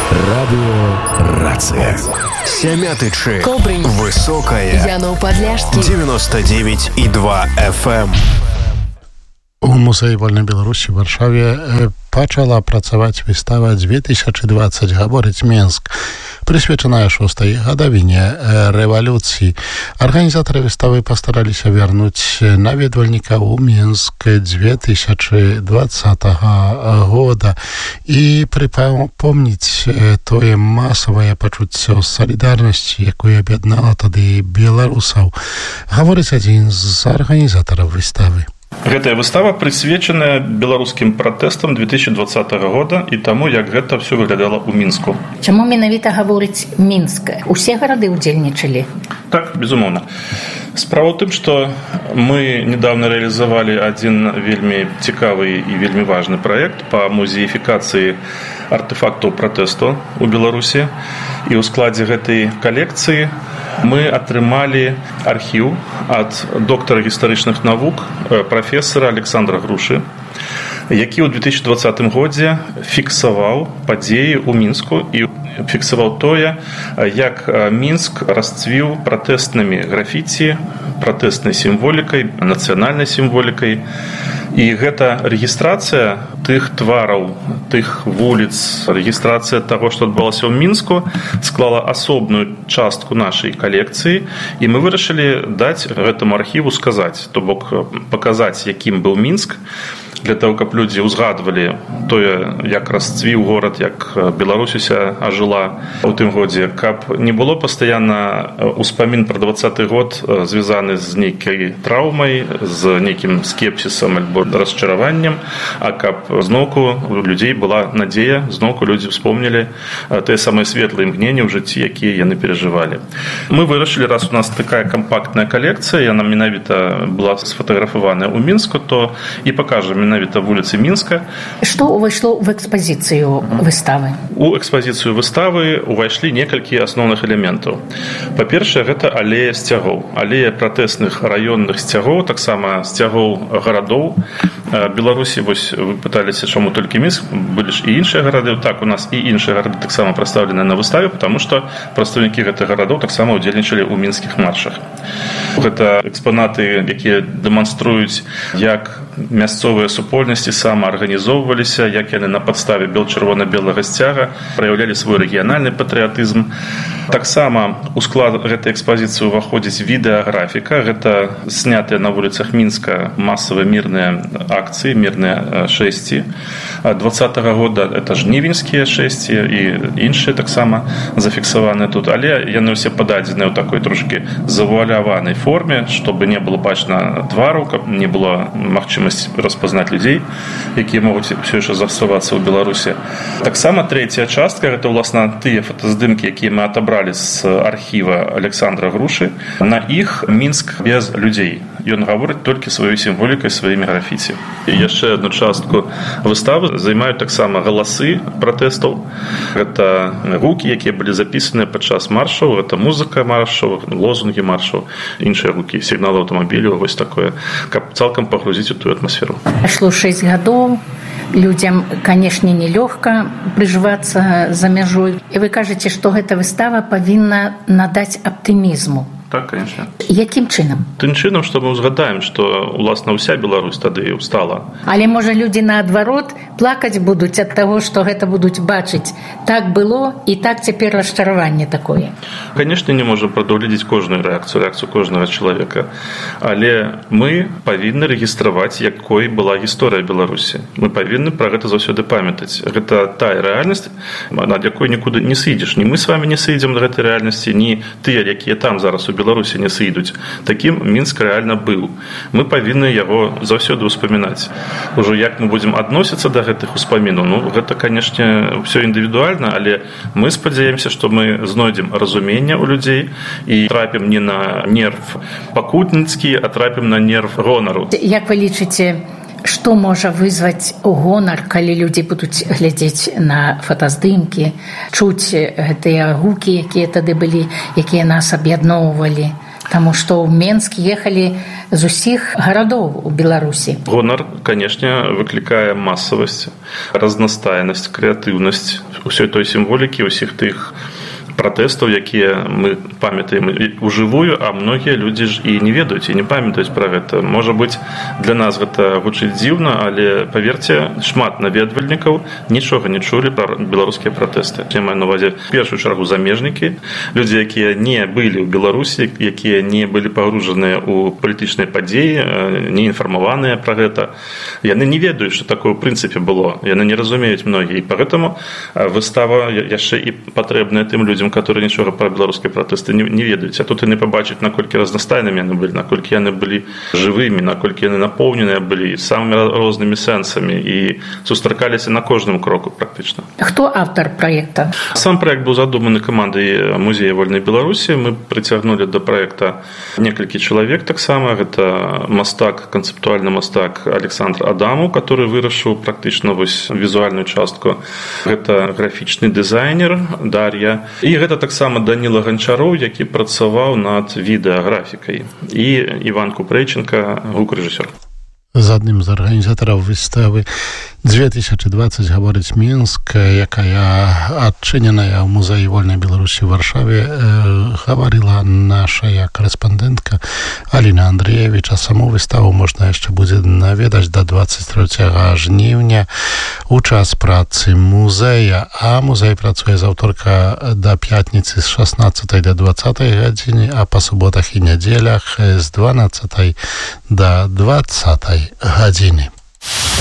Радио «Рация». Сямятычы. Кобрин. Высокая. Янов-Подляшский. 99,2 FM. У Музеі вольнай Беларусі ў Варшаве пачала працаваць выстава 2020 «Гаворыць Мінск», прысвечаная 6-й гадавіне рэвалюцыі. Арганізатары выставы пастараліся вярнуць наведвальніка ў Мінск 2020 года і прыпомніць тое масавае пачуццё салідарнасці, якое аб'яднала тады беларусаў. Гаворыць адзін з арганізатараў выставы. Гэтая выстава прысвечаная беларускім пратэстам 2020 года і таму, як гэта ўсё выглядала ў Мінску. Чаму менавіта гаворыць Мінск? Усе гарады ўдзельнічалі? Так, безумоўна. Справа ў тым, што мы недавно рэалізавалі адзін вельмі цікавы і вельмі важны праект па музеіфікацыі артефактаў пратэсту ў Беларусі. І ў складзе гэтай калекцыі мы атрымалі архіў ад доктара гістарычных навук прафесара Александра Грушы, які ў 2020 годзе фіксаваў падзеі ў Мінску і фіксаваў тое, як Мінск расцвіў пратэстнымі графіці, пратэстнай сімволікай, нацыянальнай сімволікай. І гэта рэгістрацыя тых твараў, тых вуліц, рэгістрацыя таго, што адбылася ў Мінску, склала асобную частку нашай калекцыі, і мы вырашылі даць гэтаму архіву сказаць, то бок паказаць, якім быў Мінск, для того, каб людзі ўзгадвалі тое, як расцвіў горад, як Беларусь уся ажыла ў тым годзе, каб не было пастаянна ўспамін пра 20-й год звязаны з нейкай траўмай, з нейкім скепсісам альбо расчараваннем, а каб зноўку у людзей была надзея, зноўку людзі ўспомнілі тыя самыя светлыя імгненні ў жыцці, якія яны перажывалі. Мы вырашылі, раз у нас такая кампактная калекцыя, яна менавіта была сфотаграфаваная ў Мінску, то і пакажа менавіта вуліцы Мінска. Што ўвайшло ў экспазіцыю выставы? У экспазіцыю выставы ўвайшлі некалькі асноўных элементаў. Па-першае, гэта алея сцягоў. Алея пратэсных раённых сцягоў, таксама сцягоў гарадоў Беларусі. Вось вы пыталіся, чаму толькі Мінск, былі ж і іншыя гарады. Так, у нас і іншыя гарады таксама прадстаўлены на выставе, потому што прадстаўнікі гэтых гарадоў таксама ўдзельнічалі ў мінскіх маршах. Гэта экспанаты, якія дэманструюць, як мясцовыя супольнасці самаарганізоўваліся, як яны на падставе чырвона-белага сцяга праяўлялі свой рэгіянальны патрыятызм. Таксама ў склад гэтай экспазіцыі ўваходзіць відэаграфіка. Гэта снятыя на вуліцах Мінска масавыя мірныя акцыі, мірныя шэсці. 20-го года это жнівеньскія шэсці і іншыя таксама зафіксаваныя тут. Але яны ўсе пададзеныя ў такой трошкі завуаляванай форме, чтобы не было бачна твару, каб не было магчымасць распазнаць людзей, якія могуць все яшчэ заставацца ў Беларусі. Таксама трэцяя частка, гэта ўласна тыя фотаздымкі, якія мы атабралі з архіва Александра Грушы. На іх Мінск без людзей. Ён гаворыць толькі сваёй сімволікай, сваімі графіці. І яшчэ одну частку выставы займаюць таксама галасы пратэстаў. Гэта гукі, якія былі запісаныя падчас маршаў, гэта музыка маршаў, лозунгі маршаў, іншыя гукі, сігналы аўтамабіляў, вось такое, каб цалкам пагрузіць у тую атмасферу. Прайшло 6 гадоў. Людзям, канешне, нелёгка прыжывацца за мяжой. І вы кажаце, што гэта выстава павінна надаць аптымізму. Так, конечно. Якім чынам? Тым чынам, што мы ўзгадаем, што, уласна, ўся Беларусь тады ўстала. Але, можа, людзі наадварот плакаць будуць ад таго, што гэта будуць бачыць. Так было, і так цяпер расчараванне такое. Конечно, не можам прадугледзець кожную рэакцыю кожнага чалавека. Але мы павінны рэгістраваць, якой была гісторыя Беларусі. Мы павінны пра гэта заўсёды памятаць. Гэта тая рэальнасць, над якой нікуды не сыдзеш. Ні мы з вамі не сыдзем на гэтай рэальнасці, ні тыя, якія там зараз у Беларусі не сыдуць. Такім Мінск рэальна быў. Мы павінны яго заўсёды ўспамінаць. Ужо як мы будзем адносіцца да гэтых успамінаў, ну, гэта, канешне, ўсё індывідуальна, але мы спадзяемся, што мы знойдзем разуменне ў людзей і трапім не на нерв пакутніцкі, а трапім на нерв гонару. Як вы лічыце, што можа вызваць гонар, калі людзі будуць глядзець на фотаздымкі, чуць гэтыя гукі, якія тады былі, якія нас аб'ядноўвалі? Таму што ў Менск ехалі з усіх гарадоў у Беларусі. Гонар, канешне, выклікае масавасць, разнастайнасць, крэатыўнасць усёй той сімволікі, усіх тых пратэстаў, якія мы памятаем ужывую, а многія людзі ж і не ведаюць і не памятаюць пра гэта. Можа быць, для нас гэта гучыць дзіўна, але паверце, шмат наведвальнікаў нічога не чулі пра беларускія пратэсты. Я маю на ўвазе в першую чаргу замежнікі, людзі, якія не былі ў Беларусі, якія не былі пагружаныя ў палітычныя падзеі, не інфармаваныя пра гэта. Яны не ведаюць, што такое ў прынцыпе было. Яны не разумеюць многія. І пагэтаму выстава яшчэ і патрэбная тым людзям, которые нічога пра беларускія пратэсты не ведаюць. А тут яны пабачаць, наколькі разнастайнымі яны былі, наколькі яны былі жывымі, наколькі яны напоўненыя былі самымі рознымі сэнсамі і сустракаліся на кожным кроку практычна. Хто аўтар праекта? Сам праект быў задуманы камандай Музея вольнай Беларусі. Мы прыцягнулі да праекта некалькі чалавек таксама. Гэта мастак, канцэптуальны мастак Александр Адамаў, который вырашыў практычна вось візуальную частку. Гэта графічны дызайнер Дар'я. І гэта таксама Даніла Ганчароў, які працаваў над відэаграфікай. І Іван Купрэйченка, гукарэжысёр. З адным з арганізатараў выставы 2020 гаворыць Менск, якая адчыненая ў Музеі вольнай Беларусі ў Варшаве, гаварыла нашая корэспандэнтка Аліна Андрэевіч. А саму выставу можна яшчэ будзе наведаць да 23 жніўня у час працы музея. А музей працуе з аўторка да пятніцы з 16 да 20 гадзіны, а па суботах і нядзелях з 12 да 20 гадзіны.